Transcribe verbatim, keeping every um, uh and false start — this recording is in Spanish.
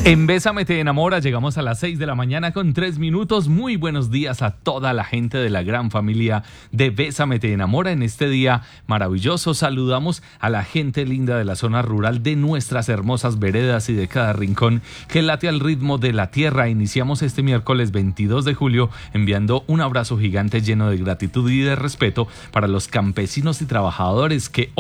En Bésame te enamora llegamos a las seis de la mañana con tres minutos. Muy buenos días a toda la gente de la gran familia de Bésame te enamora. En este día maravilloso saludamos a la gente linda de la zona rural, de nuestras hermosas veredas y de cada rincón que late al ritmo de la tierra. Iniciamos este miércoles veintidós de julio enviando un abrazo gigante lleno de gratitud y de respeto para los campesinos y trabajadores que